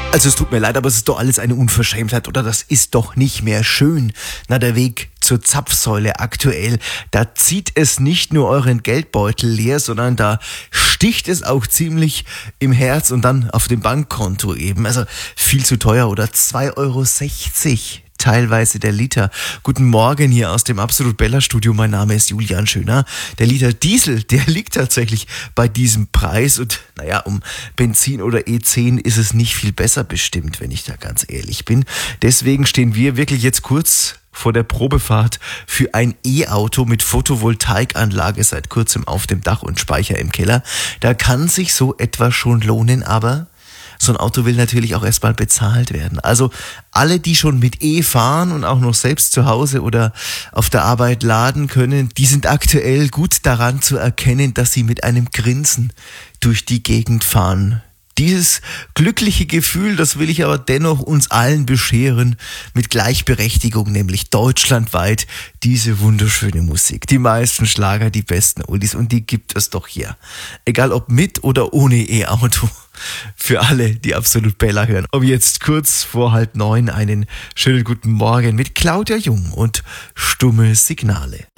Also es tut mir leid, aber es ist doch alles eine Unverschämtheit, oder? Das ist doch nicht mehr schön. Na, der Weg zur Zapfsäule aktuell, da zieht es nicht nur euren Geldbeutel leer, sondern da sticht es auch ziemlich im Herz und dann auf dem Bankkonto eben. Also viel zu teuer, oder? 2,60 € teilweise der Liter. Guten Morgen hier aus dem Absolut Bella Studio. Mein Name ist Julian Schöner. Der Liter Diesel, der liegt tatsächlich bei diesem Preis und naja, um Benzin oder E10 ist es nicht viel besser bestimmt, wenn ich da ganz ehrlich bin. Deswegen stehen wir wirklich jetzt kurz vor der Probefahrt für ein E-Auto mit Photovoltaikanlage seit kurzem auf dem Dach und Speicher im Keller. Da kann sich so etwas schon lohnen, aber so ein Auto will natürlich auch erstmal bezahlt werden. Also alle, die schon mit E fahren und auch noch selbst zu Hause oder auf der Arbeit laden können, die sind aktuell gut daran zu erkennen, dass sie mit einem Grinsen durch die Gegend fahren. Dieses glückliche Gefühl, das will ich aber dennoch uns allen bescheren, mit Gleichberechtigung, nämlich deutschlandweit, diese wunderschöne Musik. Die meisten Schlager, die besten Oldies, und die gibt es doch hier. Egal ob mit oder ohne E-Auto. Für alle, die Absolut Bella hören. Um jetzt kurz vor 8:30 einen schönen guten Morgen mit Claudia Jung und Stumme Signale.